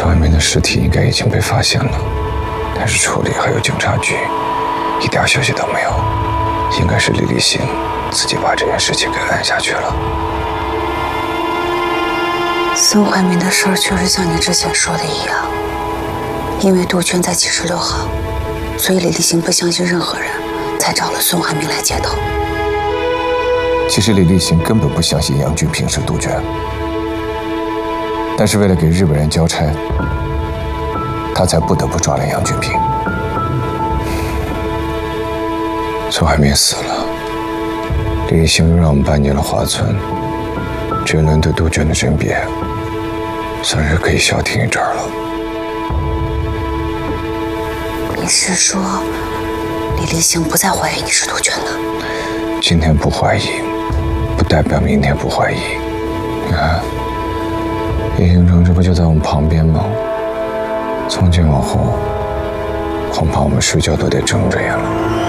孙海明的尸体应该已经被发现了，但是处理还有警察局，一点消息都没有，应该是李立新自己把这件事情给按下去了。 孙怀民的事儿确实像你之前说的一样，因为杜鹃在76号，所以李立新不相信任何人，才找了孙怀民来接头。 其实李立新根本不相信杨俊平是杜鹃，但是为了给日本人交差，他才不得不抓了杨俊平。孙海明死了，李立新又让我们搬进了华村，这轮对杜鹃的甄别，算是可以消停一阵了。 你是说，李立新不再怀疑你是杜鹃了？ 今天不怀疑，不代表明天不怀疑。你看，叶星城这不就在我们旁边吗？从今往后，恐怕我们睡觉都得睁着眼了。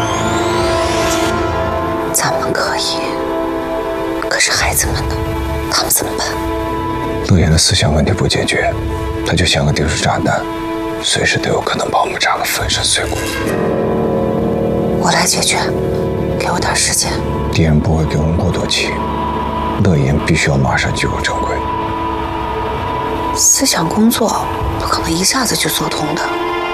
咱们可以，可是孩子们呢？他们怎么办？ 乐言的思想问题不解决，他就像个定时炸弹，随时都有可能把我们炸个粉身碎骨。 我来解决，给我点时间。 敌人不会给我们过多期，乐言必须要马上进入正轨。 思想工作不可能一下子就做通的。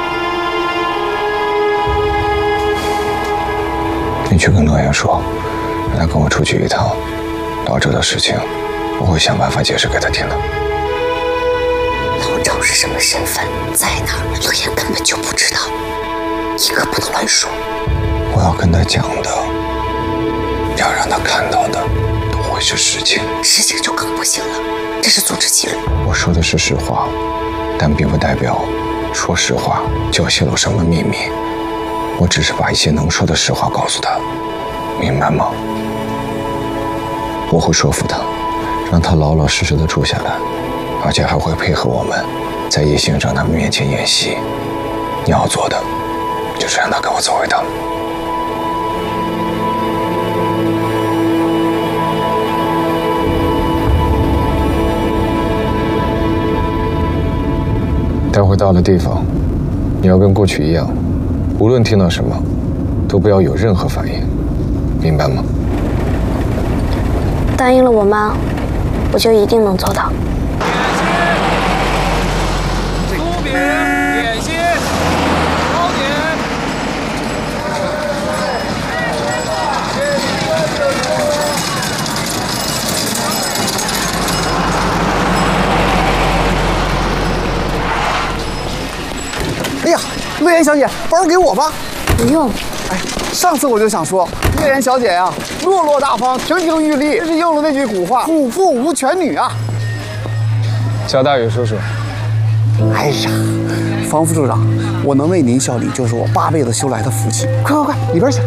你去跟乐言说，让他跟我出去一趟，老周的事情，我会想办法解释给他听的。 老周是什么身份，在哪儿，乐言根本就不知道，一个不能乱说。 我要跟他讲的，要让他看到的，都会是实情。 实情就更不行了，这是组织纪律。 我说的是实话，但并不代表说实话就要泄露什么秘密。我只是把一些能说的实话告诉他，明白吗？我会说服他，让他老老实实的住下来，而且还会配合我们，在叶先生他们面前演戏。你要做的，就是让他跟我走一趟。待会到了地方，你要跟过去一样，无论听到什么，都不要有任何反应，明白吗？ 答应了我妈，我就一定能做到。 酥饼、点心、糕点。 哎呀，乐言小姐，包给我吧。 不用。 哎，上次我就想说，乐言小姐呀，落落大方，亭亭玉立，这是应了那句古话，虎父无犬女啊。 肖大宇叔叔， 哎呀，方副处长，我能为您效力，就是我8辈子修来的福气。快快快，里边请。